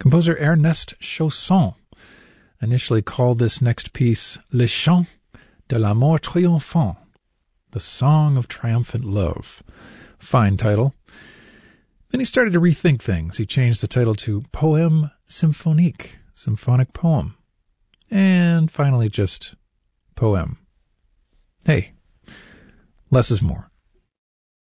Composer Ernest Chausson initially called this next piece Le Chant de l'amour triomphant, the Song of Triumphant Love. Fine title. Then he started to rethink things. He changed the title to Poème symphonique, symphonic poem. And finally just Poème. Hey, less is more.